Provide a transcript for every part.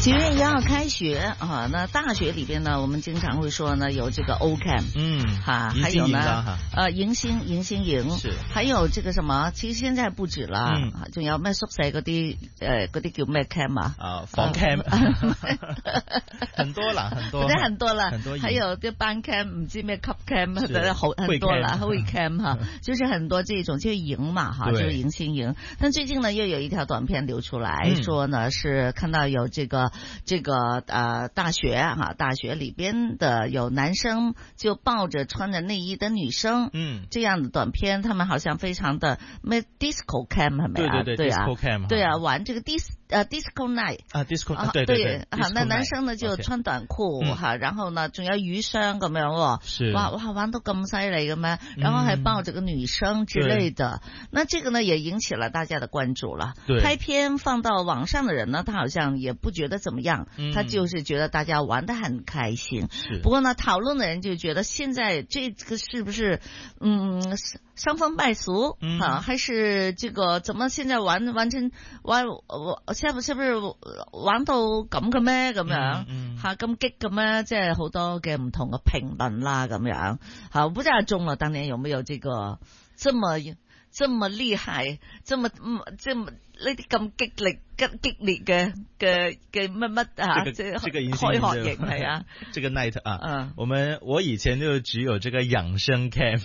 9月1号开学啊，那大学里边呢，我们经常会说呢，有这个 O-Camp， 还有呢，迎新营，是，还有这个什么，其实现在不止了，仲有咩宿舍嗰啲叫咩 camp 啊？ 房 camp， 很多了， 很多了，还有啲班 camp， 唔知咩級 camp， 很多了，会 camp 哈，就是很多这种就是营嘛哈，就是迎新营。但最近呢，又有一条短片流出来说呢，是看到有这个大学哈，大学里边的有男生就抱着穿着内衣的女生，这样的短片，他们好像非常的disco camp 係咪啊？ 对 disco camp， 对啊，玩这个disco night disco 对，好，那男生呢就穿短裤哈，然後呢仲有魚霜咁樣喎，哇玩到咁犀利嘅咩？然後還抱着個女生之類的，那這個呢也引起了大家的關注了。拍片放到網上的人呢，他好像也不覺得怎麼樣，他就是覺得大家玩得很開心。不過呢，討論的人就覺得現在這個是不是傷風敗俗啊？還是這個怎麼現在玩成是不是玩到咁嘅咩？咁樣吓咁激嘅咩？即係好多嘅唔同嘅評論啦，咁樣吓，我不知道中了當年有沒有這個這麼厲害，這麼呢啲咁激烈嘅乜啊？ 這個開學營係啊， 這個 night 啊，我以前就只有這個養生 camp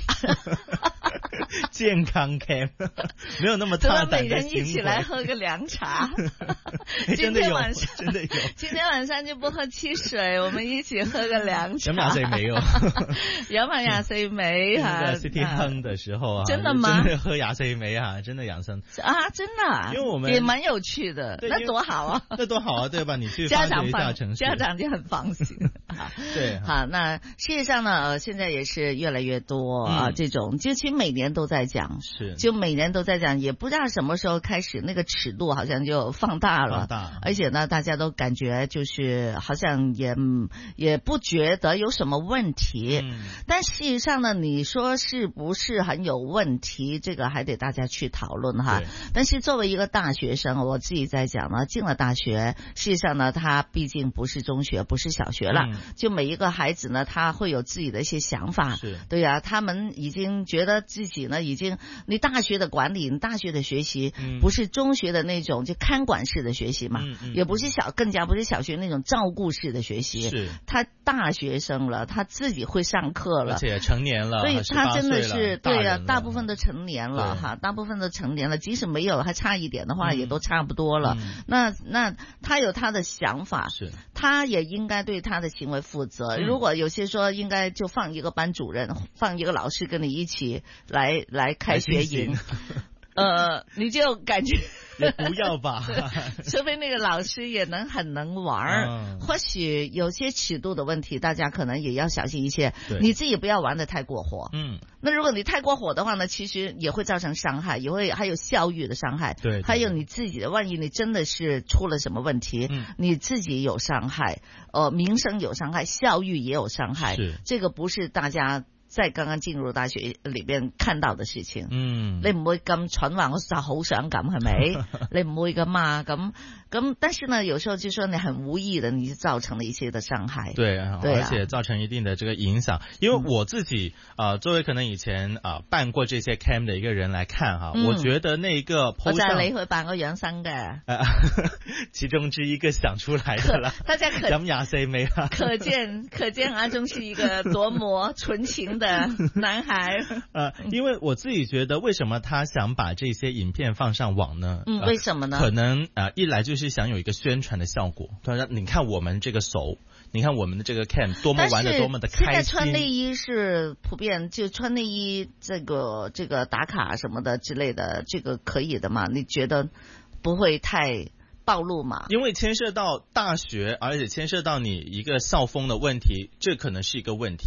健康 camp， 沒有那麼大膽的行為。每人一起來喝個涼茶。今天晚上真的有。 今天晚上就不喝汽水，我們一起喝個涼茶。 飲24味哦。 飲下24味哈。 City Hung 的時候啊。 真的嗎？ 真的喝24味啊，真的養生。 啊，真的啊。 因為我們也蠻有趣的，那多好啊！ 那多好啊，對吧？你去發掘一下城市， 家長就很放心。 對， 好，那事實上呢，現在也是越來越多啊，這種就其實每年都在講， 是， 就每年都在講，也不知道什麼時候開始，那個尺度好像就放大了，而且呢，大家都感覺就是好像也不覺得有什麼問題，但事實上呢，你說是不是很有問題，這個還得大家去討論哈。但是作為一個大學生，我自己在講呢，進了大學，事實上呢，他畢竟不是中學，不是小學了，就每一個孩子呢，他會有自己的一些想法，對啊，他們已經覺得自己呢，你大學的管理，你大學的學習，不是中學的那種就看管式的學習嘛，也不是更加不是小學那種照顧式的學習，是他大學生了，他自己會上課了， 而且成年了， 所以他真的是對啊，大部分都成年了哈，大部分都成年了，即使沒有還差一點的話，也都差不多了。那他有他的想法，是，他也應該對他的行為負責。如果有些說應該就放一個班主任，放一個老師跟你一起來開學營，你就感覺也不要吧， 除非那個老師也很能玩，或許有些尺度的問題，大家可能也要小心一些。你自己不要玩得太過火。那如果你太過火的話呢，其實也會造成傷害，也會還有校譽的傷害。對，還有你自己的，萬一你真的是出了什麼問題，你自己有傷害，名聲有傷害，校譽也有傷害。是，這個不是大家在剛剛進入大學裏邊看到的事情，你唔會咁蠢話我就好想咁係咪？你唔會噶嘛？咁，但是呢，有時候就說你很無意的，你就造成了一些的傷害。對， 而且造成一定的這個影響。因為我自己作為可能以前辦過這些 camp 的一個人來看哈，我覺得那個 post 上，我就係你去辦過養生嘅， 其中之一個想出來的啦。 大家飲24味啊， 可見阿忠是一個多麼純情的男孩。 因為我自己覺得，為什麼他想把這些影片放上網呢？ 為什麼呢？ 可能一來就是想有一個宣傳的效果。他說：“你看我們這個手，你看我們的這個 camp 多麼玩得多麼的開心。”現在穿內衣是普遍，就穿內衣這個打卡什麼的之類的，這個可以的嘛？你覺得不會太暴露嘛？ 因為牽涉到大學，而且牽涉到你一個校風的問題，這可能是一個問題。